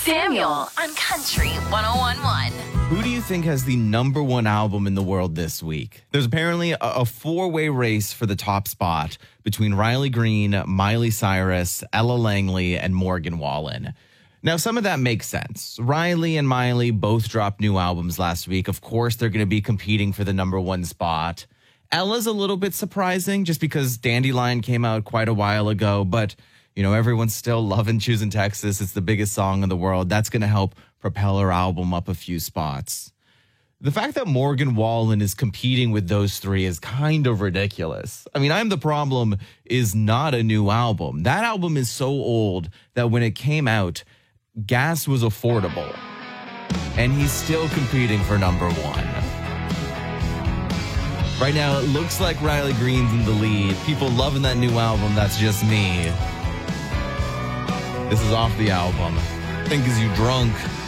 Samuel on Country 101.1. Who do you think has the number one album in the world this week? There's apparently a four-way race for the top spot between Riley Green, Miley Cyrus, Ella Langley, and Morgan Wallen. Now, some of that makes sense. Riley and Miley both dropped new albums last week. Of course, they're going to be competing for the number one spot. Ella's a little bit surprising just because Dandelion came out quite a while ago, but you know, everyone's still loving Choosing Texas. It's the biggest song in the world. That's going to help propel her album up a few spots. The fact that Morgan Wallen is competing with those three is kind of ridiculous. I mean, I'm the Problem is not a new album. That album is so old that when it came out, gas was affordable. And he's still competing for number one. Right now, it looks like Riley Green's in the lead. People loving that new album, That's Just Me. This is off the album. Think Is You Drunk?